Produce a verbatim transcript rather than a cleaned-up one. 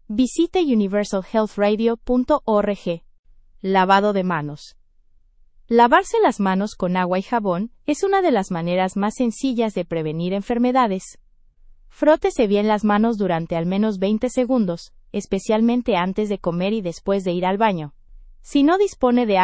Visite universal health radio punto org. Lavado de manos. Lavarse las manos con agua y jabón es una de las maneras más sencillas de prevenir enfermedades. Frótese bien las manos durante al menos veinte segundos, especialmente antes de comer y después de ir al baño. Si no dispone de